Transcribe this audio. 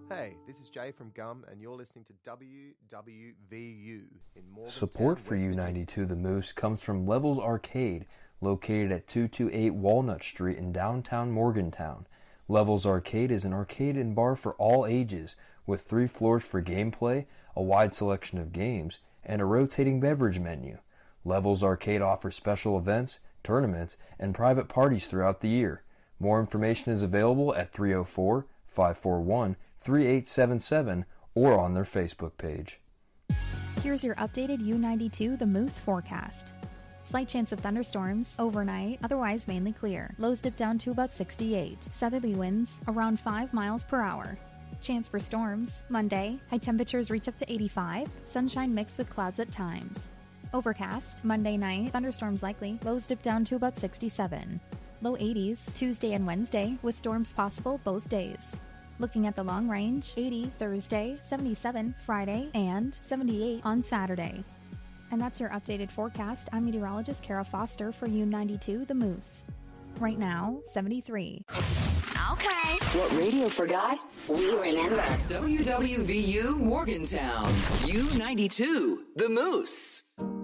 Hey, this is Jay from Gum, and you're listening to WWVU in Morgantown. Support for U92 The Moose comes from Levels Arcade, located at 228 Walnut Street in downtown Morgantown. Levels Arcade is an arcade and bar for all ages, with 3 floors for gameplay, a wide selection of games, and a rotating beverage menu. Levels Arcade offers special events, tournaments, and private parties throughout the year. More information is available at 304-541-3877 or on their Facebook page. Here's your updated U92 The Moose forecast. Slight chance of thunderstorms overnight, otherwise mainly clear. Lows dip down to about 68. Southerly winds around 5 miles per hour. Chance for storms Monday. High temperatures reach up to 85. Sunshine mixed with clouds at times. Overcast Monday night. Thunderstorms likely. Lows dip down to about 67. Low 80s Tuesday and Wednesday with storms possible both days. Looking at the long range, 80 Thursday, 77 Friday, and 78 on Saturday. And that's your updated forecast. I'm meteorologist Kara Foster for U92 The Moose. Right now, 73. Okay. What radio forgot, we remember. WWVU Morgantown. U92 The Moose.